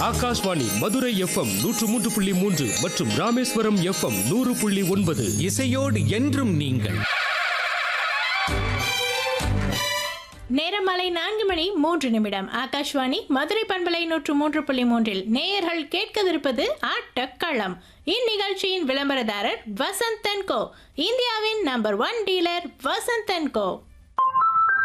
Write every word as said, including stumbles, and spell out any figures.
Akashvani Madurai FM நூற்று மூன்று புள்ளி மூன்று மற்றும் ராமேஸ்வரம் எஃப்எம் நூறு புள்ளி ஒன்பது. இசையோடு என்றும் நீங்கள். நேரமாலை நான்கு மணி மூன்று நிமிடம். ஆகாஷ்வாணி மதுரை பண்பலை நூற்று மூன்று புள்ளி மூன்றில் நேயர்கள் கேட்கவிருப்பது ஆட்டக்களம். இந்நிகழ்ச்சியின் விளம்பரதாரர் வசந்த் அண்ட் கோ, இந்தியாவின் number one dealer Vasanth and go.